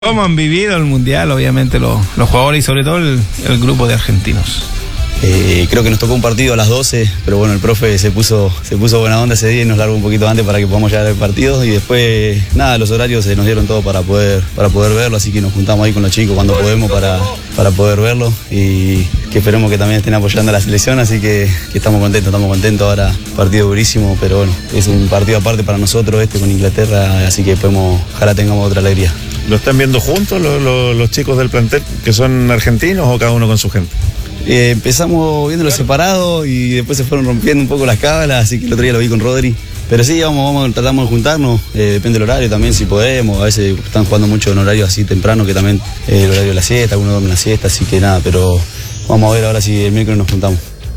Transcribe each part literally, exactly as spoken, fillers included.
¿Cómo han vivido el Mundial, obviamente, los, los jugadores y sobre todo el, el grupo de argentinos? Eh, creo que nos tocó un partido a las doce, pero bueno, el profe se puso, se puso buena onda ese día y nos largó un poquito antes para que podamos llegar al partido. Y después, nada, los horarios se nos dieron todo para poder, para poder verlo, así que nos juntamos ahí con los chicos cuando podemos para, para poder verlo. Y que esperemos que también estén apoyando a la selección, así que, que estamos contentos, estamos contentos ahora. Partido durísimo, pero bueno, es un partido aparte para nosotros este con Inglaterra, así que podemos, ojalá tengamos otra alegría. ¿Lo están viendo juntos los, los, los chicos del plantel que son argentinos o cada uno con su gente? Eh, empezamos viéndolo separado y después se fueron rompiendo un poco las cábalas, así que el otro día lo vi con Rodri. Pero sí, vamos, vamos tratamos de juntarnos, eh, depende del horario también, si podemos. A veces están jugando mucho en horario así temprano, que también eh, el horario de la siesta, algunos duermen la siesta, así que nada, pero vamos a ver ahora si el miércoles nos juntamos.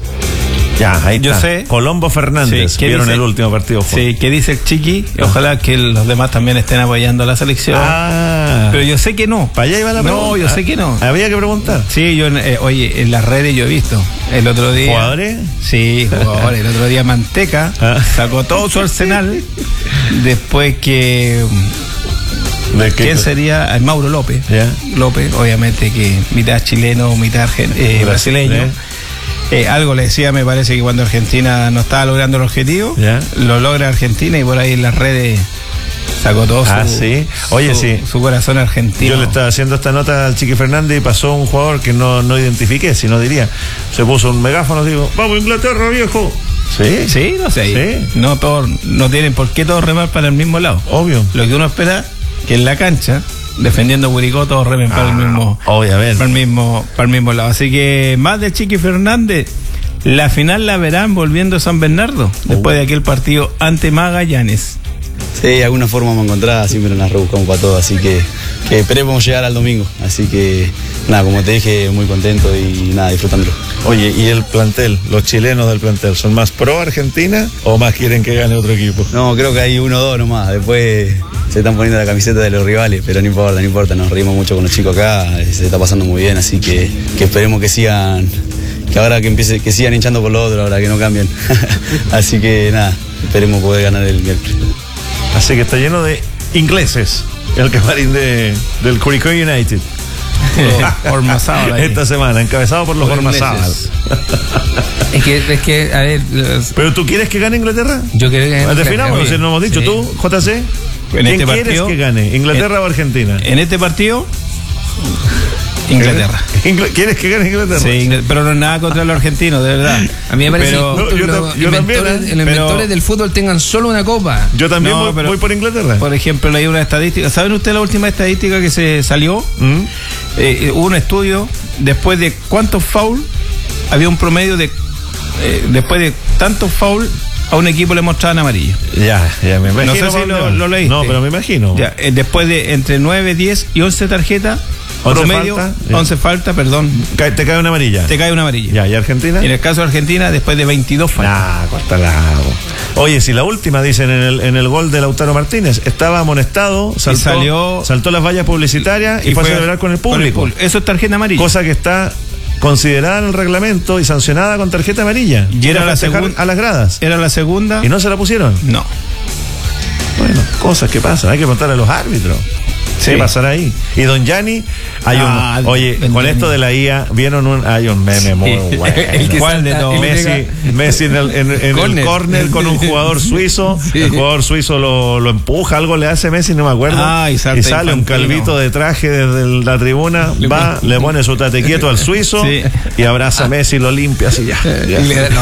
Ya, ahí Yo está. sé. Colombo Fernández, Sí, ¿qué vieron dice? el último partido. Sí, que dice el Chiqui, ojalá que los demás también estén apoyando a la selección. Ah, Pero yo sé que no. para allá iba la pregunta. No, yo sé que no. Había que preguntar. Sí, yo, eh, oye, en las redes yo he visto el otro día. ¿Jugadores? Sí, jugadores. El otro día Manteca Ah. sacó todo su arsenal después que. ¿De qué? ¿Quién sería? El Mauro López. Ya. López, obviamente que mitad chileno, mitad argen- eh, brasileño. ¿eh? Eh, algo le decía, me parece que cuando Argentina no estaba logrando el objetivo, Ya. lo logra Argentina y por ahí en las redes sacó todo Ah, su, sí. Oye, su, sí. su corazón argentino. Yo le estaba haciendo esta nota al Chiqui Fernández y pasó un jugador que no, no identifiqué, si no diría. Se puso un megáfono, digo, vamos Inglaterra, viejo. Sí, Sí, no sé. Sí. No todos, no tienen por qué todos remar para el mismo lado. obvio. Lo que uno espera que en la cancha, defendiendo Curicó, todos remen para el mismo, Obviamente. para el mismo, para el mismo lado. Así que más del Chiqui Fernández, la final la verán volviendo a San Bernardo, después de aquel partido ante Magallanes. Sí, de alguna forma vamos a encontrar, siempre nos rebuscamos para todo, así que, que esperemos llegar al domingo. Así que, nada, como te dije, muy contento y nada, disfrutándolo. Oye, ¿y el plantel, los chilenos del plantel, son más pro Argentina o más quieren que gane otro equipo? No, creo que hay uno o dos nomás, después se están poniendo la camiseta de los rivales, pero no importa, no importa, nos reímos mucho con los chicos acá, se está pasando muy bien, así que, que esperemos que sigan, que ahora que empiece, que sigan hinchando por los otros, ahora que no cambien. Así que nada, esperemos poder ganar el miércoles. Así que está lleno de ingleses el camarín de, del Curicó United. Ormazábal ahí. Esta semana, encabezado por los Por Ormazábal. ingleses. Es que, es que, a ver, los- ¿Pero tú quieres que gane Inglaterra? yo creo que. Definamos, Oye, si no hemos dicho. sí. ¿Tú, J C? En ¿Quién este quieres partido- que gane? ¿Inglaterra o Argentina? En este partido, Inglaterra. Ingl- ¿Quieres que gane Inglaterra? Sí, Ingl- pero no es nada contra los argentinos, de verdad. A mí me parece Pero- que justo No, yo los tam- yo también, inventores, ¿eh? los Pero- inventores del fútbol tengan solo una copa. Yo también No, voy, pero- voy por Inglaterra. Por ejemplo, leí una estadística. ¿Saben ustedes la última estadística que se salió? ¿Mm? Eh, hubo un estudio después de cuántos foul había un promedio de eh, después de tantos foul a un equipo le mostraban amarillo. Ya, ya me imagino. No sé si Pablo. lo, lo leíste. No, pero me imagino. Ya, eh, después de entre nueve, diez y once tarjetas, once promedio, falta, ya. once falta, perdón, Cae- te cae una amarilla. te cae una amarilla. Ya, ¿y Argentina? En el caso de Argentina, después de veintidós faltas. Nah, corta la agua. Oye, si la última, dicen en el, en el gol de Lautaro Martínez, estaba amonestado, saltó, salió- saltó las vallas publicitarias y, fue a celebrar con el público. Eso es tarjeta amarilla. Cosa que está considerada en el reglamento y sancionada con tarjeta amarilla. Y era Fue a la festejar segunda- a las gradas. Era la segunda. ¿Y no se la pusieron? No. Bueno, cosas que pasan, hay que preguntarle a los árbitros. Sí. ¿Qué pasará ahí? Y don Yanni, hay Ah, un. Oye, don con Gianni. esto de la I A, vieron un. Hay un meme muy bueno. El que ¿Cuál de salta- todos? el que Messi, llega- Messi en el, en, en el Córner. córner con un jugador suizo. Sí. El jugador suizo lo, lo empuja, algo le hace Messi, no me acuerdo. Ah, y salta sale un Infantino. calvito de traje desde el- la tribuna, va, le pone su tate quieto al suizo Sí. y abraza a Messi, lo limpia así ya. ya. Y le da- lo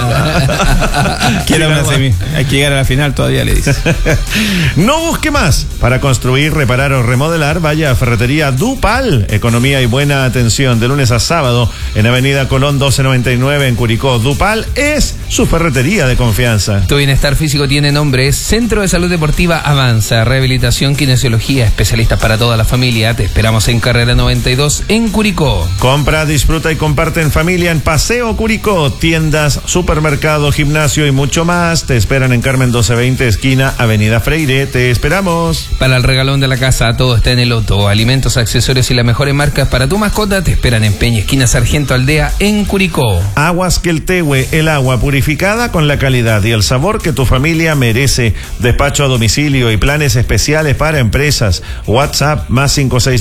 abraza. Quiere una semi. Hay que llegar a la final todavía, le dice. No busque más. Para construir, reparar o remodelar, vaya a Ferretería Dupal. Economía y buena atención de lunes a sábado en Avenida Colón doce noventa y nueve en Curicó. Dupal es su ferretería de confianza. Tu bienestar físico tiene nombre. Es Centro de Salud Deportiva Avanza. Rehabilitación, kinesiología, especialistas para toda la familia. Te esperamos en Carrera noventa y dos en Curicó. Compra, disfruta y comparte en familia en Paseo Curicó. Tiendas, supermercado, gimnasio y mucho más. Te esperan en Carmen doce veinte, esquina Avenida Freire. Te esperamos. Para el regalón de la casa, casa, todo está en el Otto. Alimentos, accesorios y las mejores marcas para tu mascota te esperan en Peña, esquina Sargento Aldea, en Curicó. Aguas Queltehue, el agua purificada con la calidad y el sabor que tu familia merece. Despacho a domicilio y planes especiales para empresas. WhatsApp más cinco seis